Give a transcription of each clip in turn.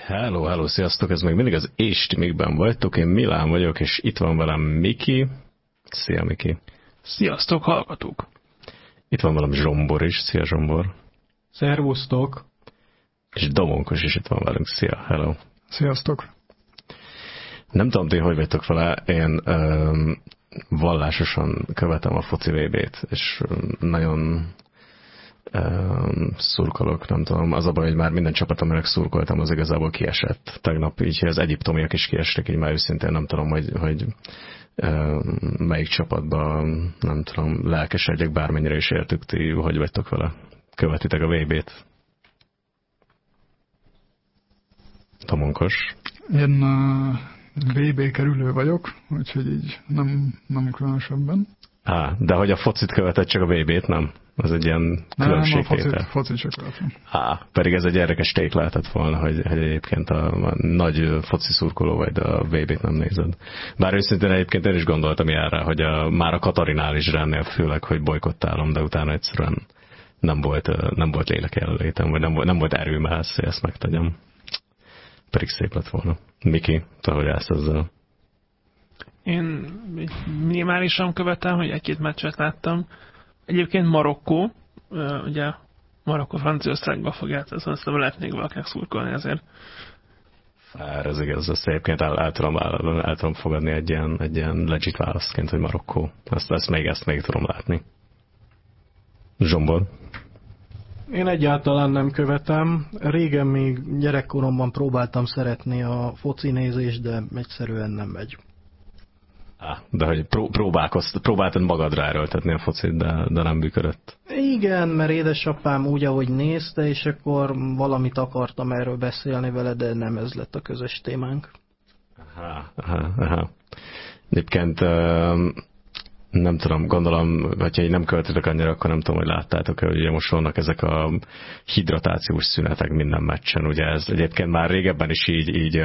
Hello, hello, sziasztok! Ez még mindig az Éstimikben vagytok, én Milán vagyok, és itt van velem Miki. Szia, Miki! Sziasztok, hallgatók! Itt van velem Zsombor is. Szia, Zsombor! Szervusztok! És Domonkos is itt van velünk. Szia, hello! Sziasztok! Nem tudom, ti hogy vagytok vele, én vallásosan követem a foci VB-t, és nagyon szurkolok, nem tudom. Az a baj, hogy már minden csapat, aminek szurkoltam, az igazából kiesett. Tegnap így az egyiptomiak is kiestek, így már őszintén nem tudom, hogy melyik csapatban, nem tudom, lelkesedjek, bármennyire is értük, ti hogy vagytok vele? Követitek a VB-t? Tomonkos? Én VB kerülő vagyok, úgyhogy így nem különösebben. De hogy a focit követett, csak a VB-t nem? Az egy ilyen különbségtétel. Nem, a focit csak követem. Pedig ez egy érdekes ték lehetett volna, hogy egyébként a nagy foci szurkoló vagy, de a VB-t nem nézed. Bár őszintén egyébként én is gondoltam ilyenre, hogy már a Katarinál is rennél főleg, hogy bolykottálom, de utána egyszerűen nem volt lélek jelenlétem, vagy nem volt erőm ehhez, hogy ezt megtegyem. Pedig szép lett volna. Miki, te hogy állsz ezzel? Én minimálisan követem, hogy egy-két meccset láttam. Egyébként Marokkó, ugye Marokkó Franciaországba fog játszni, azt lehet még valakinek szurkolni ezért. Ez igaz, ezt egyébként el tudom fogadni egy ilyen legit válaszként, hogy Marokkó. Ezt még tudom látni. Zsombor? Én egyáltalán nem követem. Régen még gyerekkoromban próbáltam szeretni a foci nézést, de egyszerűen nem megy. De hogy próbáltad magadra erőltetni a focit, de nem működött. Igen, mert édesapám úgy, ahogy nézte, és akkor valamit akartam erről beszélni vele, de nem ez lett a közös témánk. Aha. Egyébként nem tudom, gondolom, hogyha így nem követitek annyira, akkor nem tudom, hogy láttátok-e, hogy ugye most vannak ezek a hidratációs szünetek minden meccsen. Ugye ez egyébként már régebben is így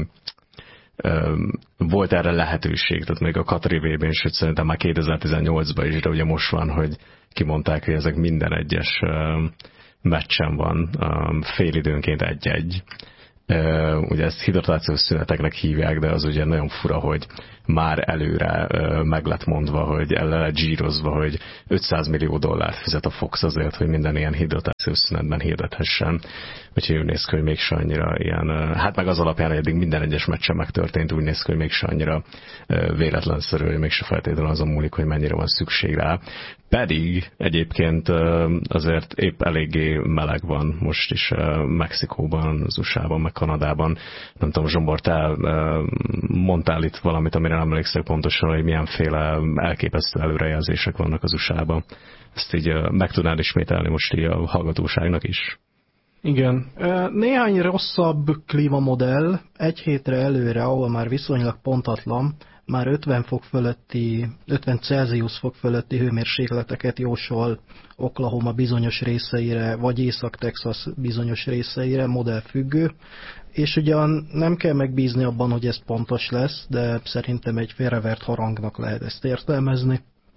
volt erre lehetőség, tehát még a Katari VB-n, sőt szerintem már 2018-ban is, de ugye most van, hogy kimondták, hogy ezek minden egyes meccsen van, félidőnként egy-egy. Ugye ezt hidratációs szüneteknek hívják, de az ugye nagyon fura, hogy már előre meg lett mondva, hogy el lett zsírozva, hogy $500 millió fizet a Fox azért, hogy minden ilyen hidratációs szünetben hirdethessen. Úgyhogy úgy néz ki, hogy mégse annyira ilyen, hát meg az alapján, hogy eddig minden egyes meccsen megtörtént, úgy néz ki, hogy mégse annyira véletlenszerű, hogy mégse feltétlenül azon múlik, hogy mennyire van szükség rá. Pedig egyébként azért épp eléggé meleg van most is Mexikóban, az USA-ban, meg Kanadában. Nem tudom, Zsombor, te mondtál itt valamit, amire nem emlékszek pontosan, hogy milyenféle elképesztő előrejelzések vannak az USA-ban. Ezt így meg tudnád ismételni most így a hallgatóságnak is? Igen. Néhány rosszabb klímamodell egy hétre előre, ahol már viszonylag pontatlan, már 50 Celsius fok fölötti hőmérsékleteket jósol Oklahoma bizonyos részeire, vagy Észak-Texas bizonyos részeire, modellfüggő. És ugyan nem kell megbízni abban, hogy ez pontos lesz, de szerintem egy félrevert harangnak lehet ezt értelmezni.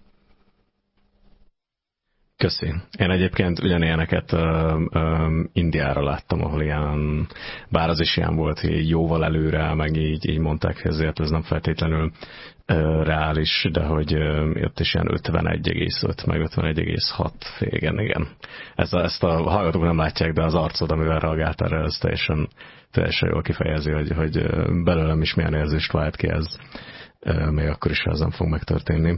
Köszi. Én egyébként ugyanilyeneket Indiára láttam, ahol ilyen, bár az is ilyen volt, hogy jóval előre, meg így mondták, hogy ezért ez nem feltétlenül reális, de hogy ott is ilyen 51,5, meg 51,6, igen. Ezt a hallgatók nem látják, de az arcod, amivel reagáltál erre, ez teljesen jól kifejezi, hogy belőlem is milyen érzést vált ki ez, még akkor is ez nem fog megtörténni.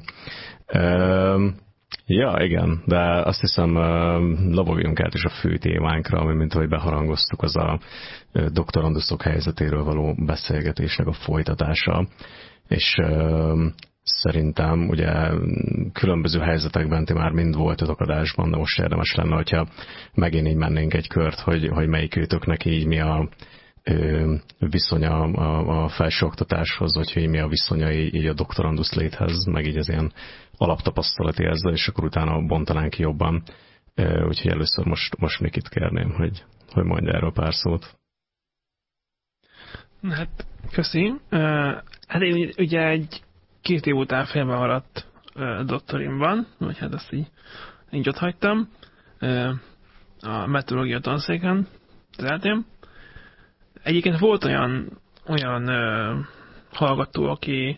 Ja, igen, de azt hiszem labogjunk át is a fő témánkra, ami mint ahogy beharangoztuk, az a doktoranduszok helyzetéről való beszélgetésnek a folytatása, és szerintem ugye különböző helyzetekben ti már mind voltatok adásban, de most érdemes lenne, hogyha megint így mennénk egy kört, hogy melyikőtöknek így mi a viszonya a felsőoktatáshoz, vagy hogy mi a viszonya így a doktorandusz léthez, meg így az ilyen alaptapasztalati ezzel, és akkor utána bontanánk ki jobban. Úgyhogy először most Mikit kérném, hogy mondja erről pár szót. Hát, köszi. Hát én ugye 2 év után félbemaradt doktorimban, vagy hát ezt így ott hagytam, a meteorológia tanszéken, az eltém. Egyébként volt olyan hallgató,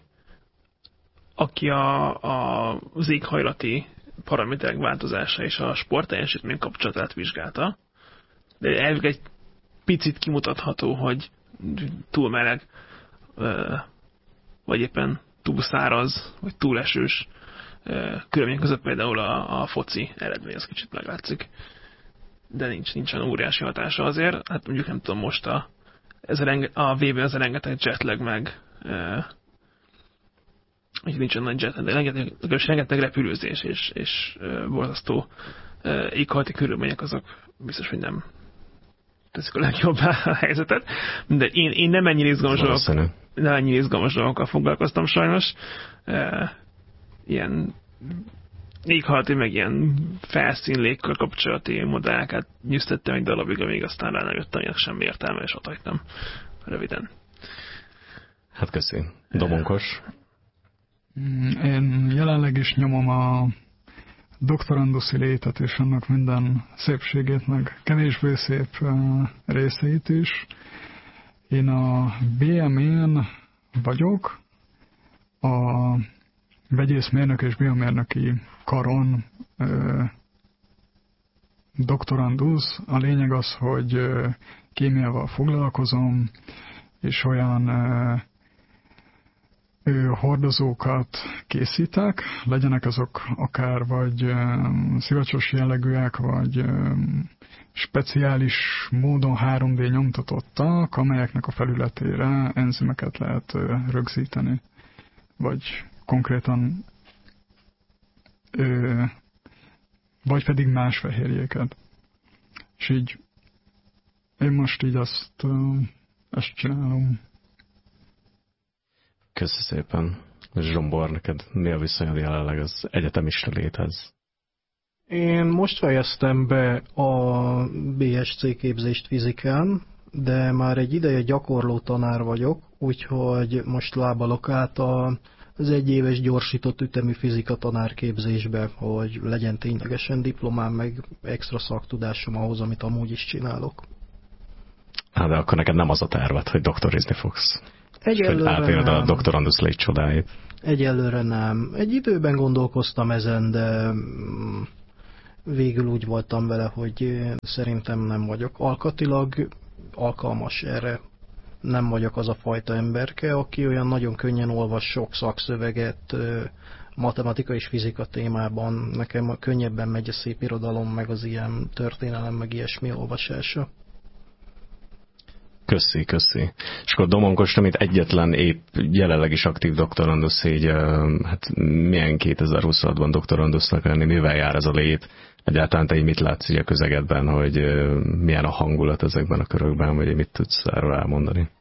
aki az éghajlati paraméterek változása és a sportteljesítmény kapcsolatát vizsgálta, de elvég egy picit kimutatható, hogy túl meleg, vagy éppen túl száraz, vagy túl esős körülmények között például a foci eredmény az kicsit meglátszik. De nincs olyan óriási hatása azért. Hát mondjuk nem tudom, most a VB az a rengeteg jetlag meg nincs olyan nagy jetlag, de rengeteg repülőzés és borzasztó éghajlati körülmények azok biztos, hogy nem teszik a legjobbá a helyzetet. De én nem ennyire izgalmas dolgokkal foglalkoztam sajnos. Ilyen éghajlati, meg ilyen felszín-légkör kapcsolati modelleket nyűsztettem egy darabig, amíg aztán rá nem jöttem, hogy semmi értelme, és ott hagytam röviden. Hát köszi. Domonkos? Én jelenleg is nyomom a doktoranduszi létet, és annak minden szépségét, meg kevésbé szép részeit is. Én a BM-én vagyok, a vegyészmérnök és biomérnöki karon doktorandusz. A lényeg az, hogy kémiával foglalkozom, és olyan hordozókat készítek, legyenek azok akár vagy szivacsos jellegűek, vagy speciális módon 3D nyomtatottak, amelyeknek a felületére enzimeket lehet rögzíteni, vagy konkrétan vagy pedig más fehérjéket. És így én most így ezt csinálom. Köszi szépen. Zsombor, neked mi a viszonyod jelenleg az egyetemista léthez? Én most fejeztem be a BSc képzést fizikán, de már egy ideje gyakorló tanár vagyok, úgyhogy most lábalok át az egyéves gyorsított ütemű fizika tanárképzésbe, hogy legyen ténylegesen diplomám, meg extra szaktudásom ahhoz, amit amúgy is csinálok. De akkor neked nem az a terved, hogy doktorizni fogsz? Egyelőre hogy átéled a doktorandusz légy csodáit? Egyelőre nem. Egy időben gondolkoztam ezen, de végül úgy voltam vele, hogy szerintem nem vagyok alkatilag alkalmas erre. Nem vagyok az a fajta emberke, aki olyan nagyon könnyen olvas sok szakszöveget matematika és fizika témában. Nekem könnyebben megy a szép irodalom, meg az ilyen történelem, meg ilyesmi olvasása. Köszi. És akkor Domonkos, mint egyetlen épp jelenleg is aktív doktorandusz, így hát milyen 2026-ban doktorandusznak lenni, mivel jár ez a lét? Egyáltalán te így mit látsz így a közegedben, hogy milyen a hangulat ezekben a körökben, vagy mit tudsz erről elmondani?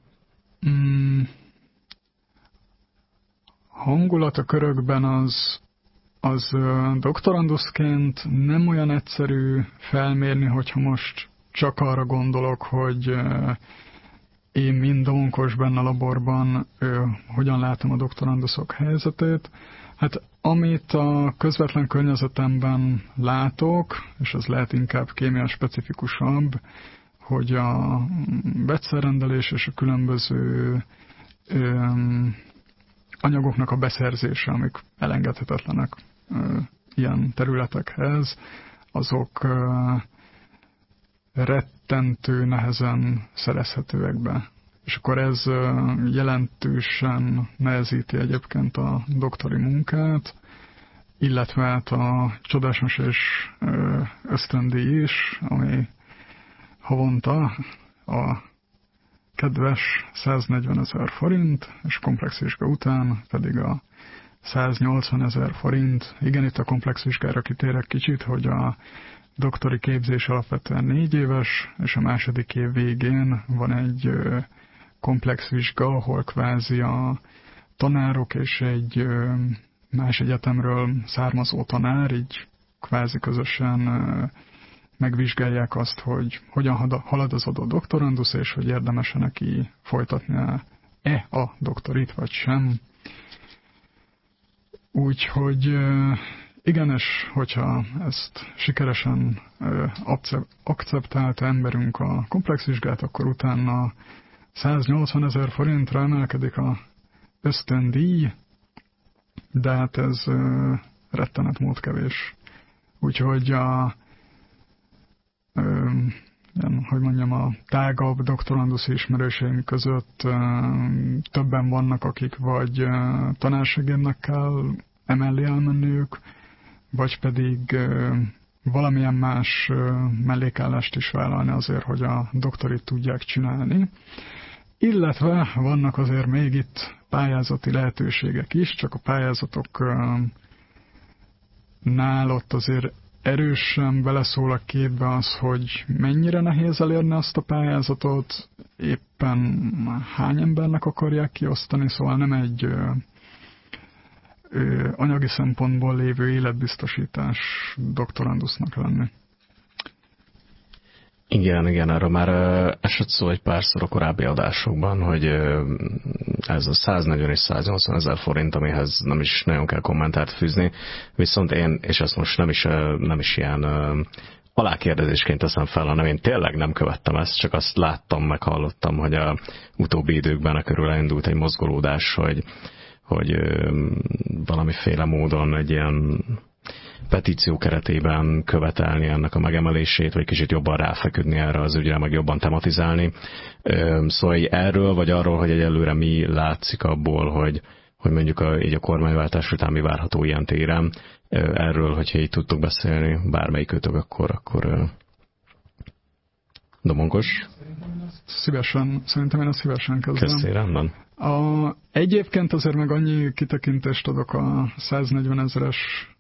Hangulat a körökben az doktoranduszként nem olyan egyszerű felmérni, hogyha most csak arra gondolok, hogy én, mint Domonkos benne a laborban, hogyan látom a doktoranduszok helyzetét. Hát amit a közvetlen környezetemben látok, és ez lehet inkább kémia specifikusabb, hogy a vegyszerrendelés és a különböző anyagoknak a beszerzése, amik elengedhetetlenek ilyen területekhez, azok rettentő nehezen szerezhetőek be. És akkor ez jelentősen nehezíti egyébként a doktori munkát, illetve hát a csodásos és ösztöndíj is, ami havonta a kedves 140 000 forint, és komplex vizsga után pedig a 180 000 forint. Igen, itt a komplex vizsgára kitérek kicsit, hogy a doktori képzés alapvetően 4 éves, és a második év végén van egy komplex vizsga, ahol kvázi a tanárok és egy más egyetemről származó tanár így kvázi közösen megvizsgálják azt, hogy hogyan halad az adott doktorandusz, és hogy érdemesen neki folytatnia-e a doktorit, vagy sem. Úgyhogy Igen, és hogyha ezt sikeresen akceptálta emberünk a komplex vizsgát, akkor utána 180 000 forintra emelkedik a ösztöndíj, de hát ez rettenet mód kevés. Úgyhogy a tágabb doktoranduszi ismerőseim között többen vannak, akik vagy tanársegédnek kell emellé elmenniük, vagy pedig valamilyen más mellékállást is vállalni azért, hogy a doktorit tudják csinálni. Illetve vannak azért még itt pályázati lehetőségek is, csak a pályázatoknál ott azért erősen beleszól a képbe az, hogy mennyire nehéz elérni azt a pályázatot, éppen hány embernek akarják kiosztani, szóval nem egy anyagi szempontból lévő életbiztosítás doktorandusznak lenni. Igen, erről már esett szó egy párszor a korábbi adásokban, hogy ez a 140 és 180 000 forint, amihez nem is nagyon kell kommentárt fűzni, viszont én, és ezt most nem is ilyen alákérdezésként teszem fel, hanem én tényleg nem követtem ezt, csak azt láttam, meg hallottam, hogy a utóbbi időkben a körül elindult egy mozgolódás, hogy valamiféle módon egy ilyen petíció keretében követelni ennek a megemelését, vagy kicsit jobban ráfeküdni erre az ügyre, meg jobban tematizálni. Szóval erről, vagy arról, hogy egyelőre mi látszik abból, hogy mondjuk így a kormányváltás után mi várható ilyen téren, erről, hogyha így tudtok beszélni, bármelyikőtök, akkor Domonkos. Szerintem én ezt szívesen kezdem. Köszi, rendben. Egyébként azért meg annyi kitekintést adok a 140 000-es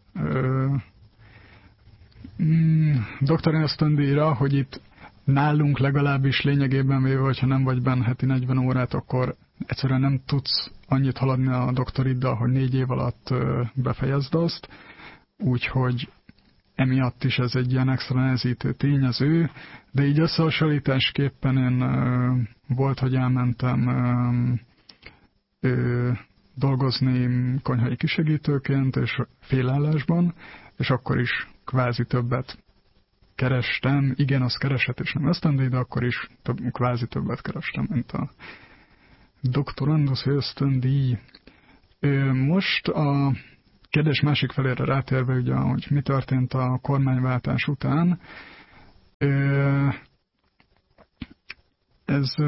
doktori ösztöndíjra, hogy itt nálunk legalábbis lényegében véve, hogyha nem vagy benne heti 40 órát, akkor egyszerűen nem tudsz annyit haladni a doktoriddal, hogy 4 év alatt befejezd azt, úgyhogy emiatt is ez egy ilyen extra nehezítő tényező, de így összehasonlításképpen én volt, hogy elmentem dolgozni konyhai kisegítőként és félállásban, és akkor is kvázi többet kerestem. Igen, az keresett és nem ösztöndíj, de akkor is kvázi többet kerestem, mint a doktorandusz ösztöndíj. Most a kérdés másik felére rátérve, ugye, hogy mi történt a kormányváltás után, ez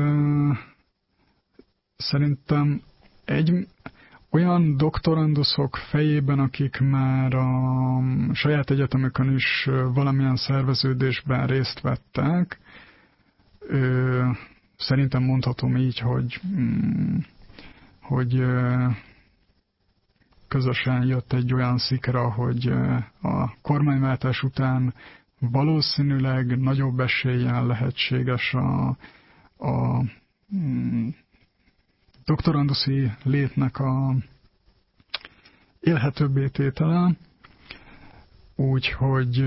szerintem egy olyan doktoranduszok fejében, akik már a saját egyetemükön is valamilyen szerveződésben részt vettek, szerintem mondhatom így, hogy közösen jött egy olyan szikra, hogy a kormányváltás után valószínűleg nagyobb eséllyel lehetséges a doktoranduszi létnek a élhetőbbé tétele, úgyhogy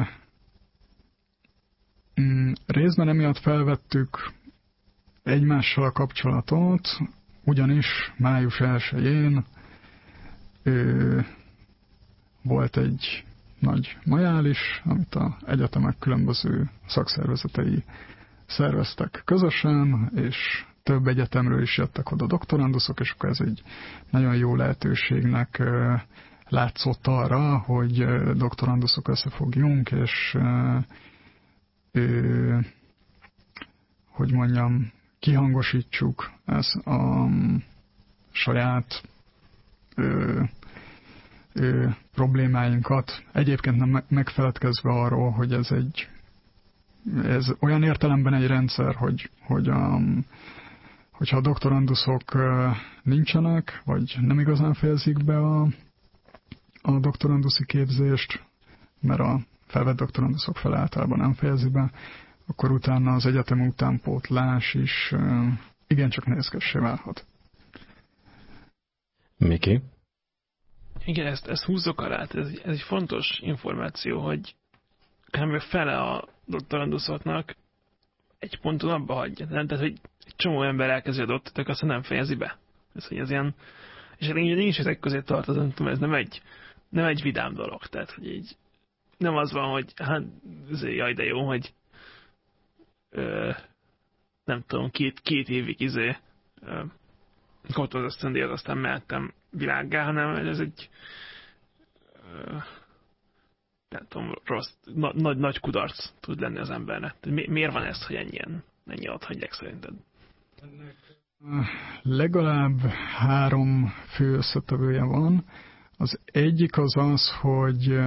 részben emiatt felvettük egymással a kapcsolatot, ugyanis május 1-én volt egy nagy majális, amit az egyetemek különböző szakszervezetei szerveztek közösen, és több egyetemről is jöttek oda doktoranduszok, és akkor ez egy nagyon jó lehetőségnek látszott arra, hogy doktoranduszok összefogjunk, és hogy mondjam, kihangosítsuk ezt a saját problémáinkat. Egyébként nem megfeledkezve arról, hogy ez olyan értelemben egy rendszer, hogyha a doktoranduszok nincsenek, vagy nem igazán fejezik be a doktoranduszi képzést, mert a felvett doktoranduszok fele általában nem fejezi be, akkor utána az egyetem utánpótlás is igencsak nehézkessé válhat. Miki? Igen, ezt húzzok alá, ez egy fontos információ, hogy kb. Fele a doktoranduszoknak egy ponton abba hagyja. Tehát, hogy egy csomó ember elkezdi a doktorat, aztán nem fejezi be. Ez ilyen, és én is ezek közé tartozom, ez nem egy nem egy vidám dolog, tehát hogy így nem az van, hogy hát jaj de jó, hogy nem tudom, két évig kaptam az ösztöndíjat, aztán mehettem világgá, hanem ez egy nem tudom, rossz, nagy kudarc tud lenni az embernek. Miért van ez, hogy ennyi ott hagyják szerinted? Legalább 3 fő összetevője van. Az egyik az az, hogy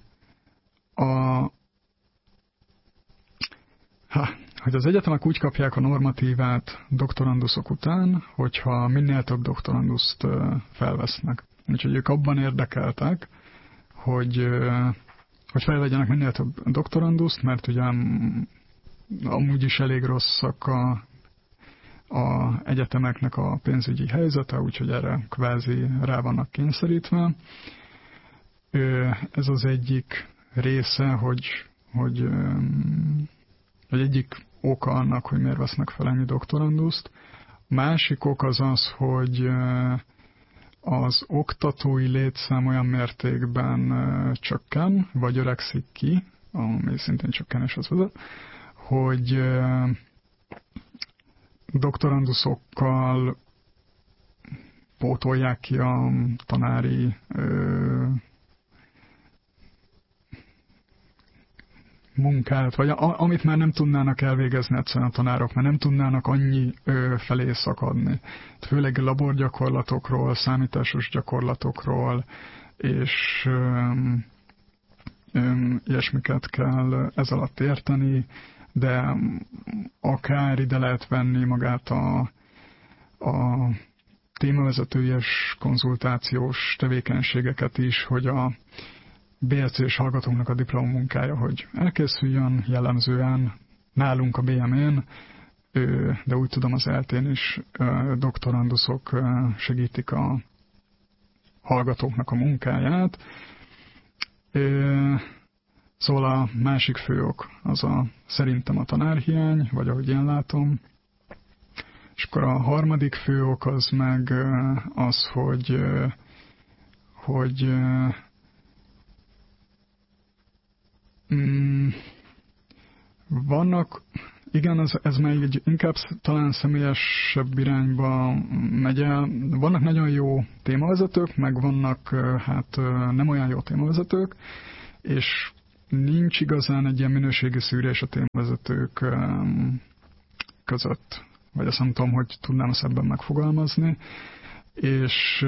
hogy az egyetemek úgy kapják a normatívát doktoranduszok után, hogyha minél több doktoranduszt felvesznek. Úgyhogy ők abban érdekeltek, hogy felvegyenek minél több doktoranduszt, mert ugye amúgy is elég rosszak a egyetemeknek a pénzügyi helyzete, úgyhogy erre kvázi rá vannak kényszerítve. Ez az egyik része, hogy egyik oka annak, hogy miért vesznek fel ennyi doktoranduszt. Másik ok az az, hogy az oktatói létszám olyan mértékben csökken, vagy öregszik ki, ami szintén csökkenéshez vezet, hogy doktoranduszokkal pótolják ki a tanári munkát, vagy amit már nem tudnának elvégezni egyszerűen a tanárok, mert nem tudnának annyi felé szakadni. Főleg laborgyakorlatokról, számításos gyakorlatokról, és ilyesmiket kell ez alatt érteni, de akár ide lehet venni magát a témavezetői és konzultációs tevékenységeket is, hogy a BSc-s hallgatóknak a diplomamunkája, hogy elkészüljön jellemzően nálunk a BM-én, de úgy tudom az ELTén is doktoranduszok segítik a hallgatóknak a munkáját. Szóval a másik fő ok az szerintem a tanárhiány, vagy ahogy én látom. És akkor a harmadik fő ok az meg az, hogy vannak, igen, ez már inkább talán személyesebb irányba megy el. Vannak nagyon jó témavezetők, meg vannak hát nem olyan jó témavezetők, és nincs igazán egy ilyen minőségi szűrés a témavezetők között. Vagy azt nem tudom, hogy tudnám ezt ebben megfogalmazni. És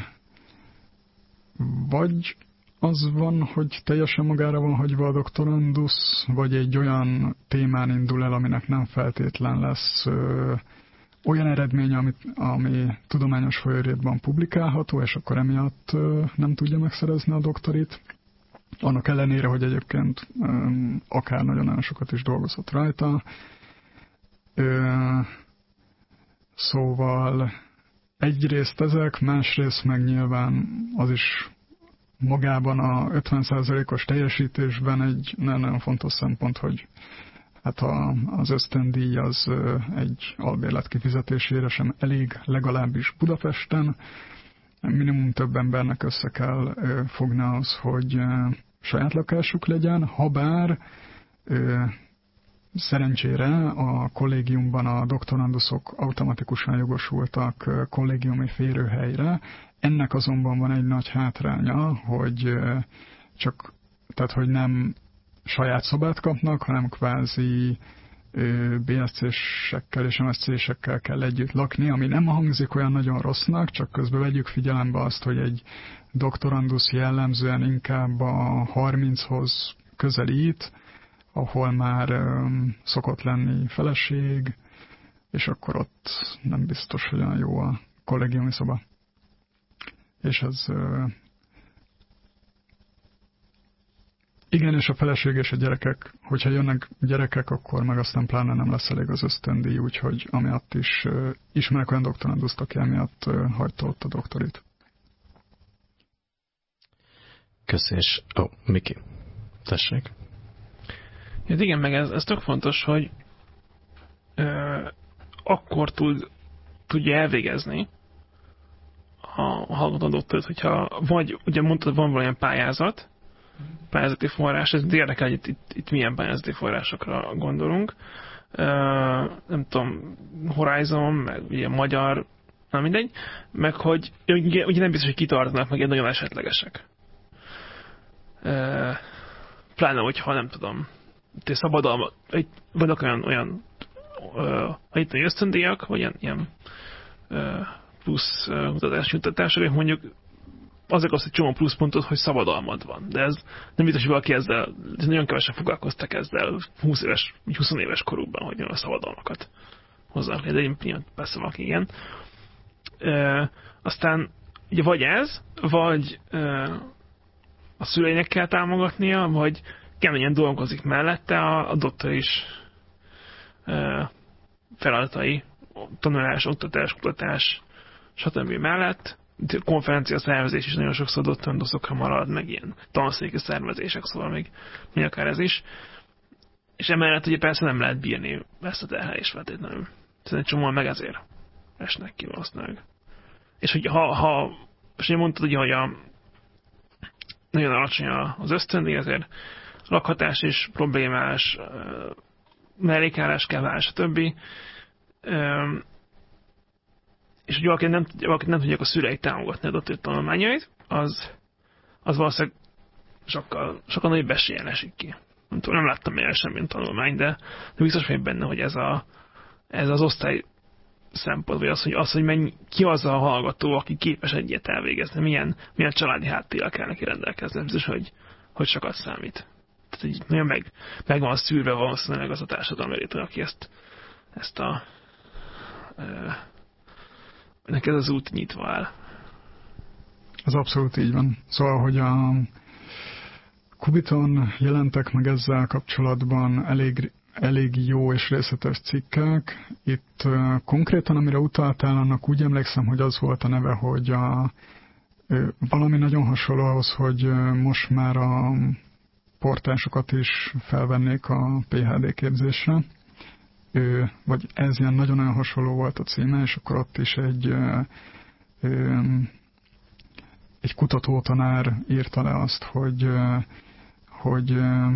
vagy az van, hogy teljesen magára van hagyva a doktorandusz, vagy egy olyan témán indul el, aminek nem feltétlen lesz olyan eredmény, ami tudományos folyóiratban publikálható, és akkor emiatt nem tudja megszerezni a doktorit. Annak ellenére, hogy egyébként akár nagyon sokat is dolgozott rajta. Szóval egyrészt ezek, másrészt meg nyilván az is magában a 50%-os teljesítésben egy nagyon fontos szempont, hogy hát az ösztöndíj az egy albérlet kifizetésére sem elég, legalábbis Budapesten. Minimum több embernek össze kell fogni az, hogy saját lakásuk legyen, habár szerencsére a kollégiumban a doktoranduszok automatikusan jogosultak kollégiumi férőhelyre. Ennek azonban van egy nagy hátránya, hogy hogy nem saját szobát kapnak, hanem kvázi BSc-sekkel és MSc-sekkel kell együtt lakni, ami nem hangzik olyan nagyon rossznak, csak közben vegyük figyelembe azt, hogy egy doktorandusz jellemzően inkább a 30-hoz közelít, ahol már szokott lenni feleség, és akkor ott nem biztos, hogy olyan jó a kollégiumi szoba. És ez igen, és a feleség és a gyerekek, hogyha jönnek gyerekek, akkor meg aztán pláne nem lesz elég az ösztöndíj, úgyhogy amiatt is ismerek olyan doktoranduszt, aki emiatt hagyta ott a doktorit. Köszönöm. Miki, tessék. Hát igen, meg ez tök fontos, hogy akkor tudja elvégezni, a hallgató doktorit, hogyha vagy, ugye mondtad, van valamilyen pályázati forrás, ez érdekel, hogy itt milyen pályázati forrásokra gondolunk. Nem tudom, Horizon, meg ugye magyar, nem mindegy, meg hogy ugye nem biztos, hogy kitartanak, meg ilyen nagyon esetlegesek. Pláne, hogyha nem tudom, te szabadalmat, vannak olyan itt a ösztöndíjak, vagy ilyen plusz kutatásnyújtatások, hogy mondjuk azért azt egy csomó pluszpontot, hogy szabadalmad van. De ez nem biztos, hogy valaki ezzel, nagyon kevesen foglalkoztak ezzel 20 éves korukban, hogy a szabadalmakat hozzanak. De én persze valaki ilyen. Aztán ugye vagy ez, vagy a szüleinek kell támogatnia, vagy keményen dolgozik mellette a doktor is feladatai, tanulás, oktatás, kutatás, stb. Mellett. Konferencia szervezés is nagyon sokszor doktoranduszokkal marad, meg ilyen tanszéki szervezések, szóval még akár ez is. És emellett ugye persze nem lehet bírni ezt a terhelést feltétlenül. Szerintem csomóan meg ezért esnek ki valószínűleg. És hogy és ugye mondtad, hogy nagyon alacsony az ösztöndíj, ezért lakhatás is problémás, mellékállás kell válni, stb. És hogy valaki nem tudják a szüleik támogatni a doktori tanulmányait, az valószínűleg sokkal nagyobb esélyen esik ki. Nem láttam még semmilyen tanulmány, de biztos vagyok benne, hogy ez az osztály szempont, vagy az, hogy ki az a hallgató, aki képes egy ilyet elvégezni, milyen családi háttérrel kell neki rendelkezni, biztos, hogy sokat számít. Tehát így nagyon meg van szűrve valószínűleg az a társadalmi réteg, aki ezt a neked az út nyitva áll. Ez abszolút így van. Szóval, hogy a Kubiton jelentek meg ezzel kapcsolatban elég jó és részletes cikkek. Itt konkrétan, amire utaltál, annak úgy emlékszem, hogy az volt a neve, hogy valami nagyon hasonló ahhoz, hogy most már a portásokat is felvennék a PhD képzésre. Vagy ez ilyen nagyon hasonló volt a címe, és akkor ott is egy kutatótanár írta le azt, hogy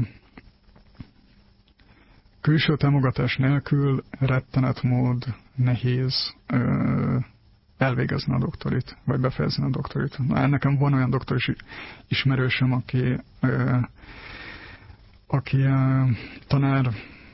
külső támogatás nélkül rettenetmód nehéz elvégezni a doktorit, vagy befejezni a doktorit. Nekem van olyan doktoris ismerősöm, aki tanár